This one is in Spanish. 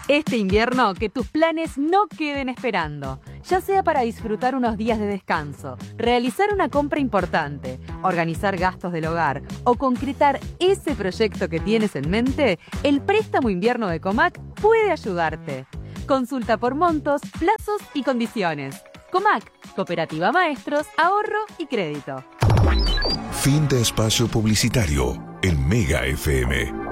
Este invierno, que tus planes no queden esperando. Ya sea para disfrutar unos días de descanso, realizar una compra importante, organizar gastos del hogar o concretar ese proyecto que tienes en mente, el préstamo invierno de Comac puede ayudarte. Consulta por montos, plazos y condiciones. Comac, Cooperativa Maestros, Ahorro y Crédito. Fin de espacio publicitario en Mega FM.